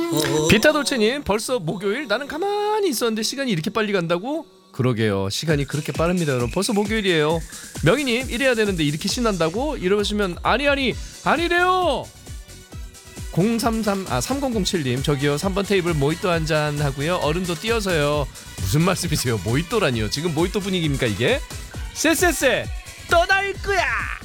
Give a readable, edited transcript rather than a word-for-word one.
비타돌체님 벌써 목요일? 나는 가만히 있었는데 시간이 이렇게 빨리 간다고? 그러게요. 시간이 그렇게 빠릅니다 여러분. 벌써 목요일이에요. 명희님 이래야 되는데 이렇게 신난다고? 이러시면 아니래요. 3007님 저기요 3번 테이블 모히또 한잔 하고요. 얼음도 띄어서요. 무슨 말씀이세요? 모히또라니요. 지금 모히또 분위기입니까 이게? 쎄 떠날 거야.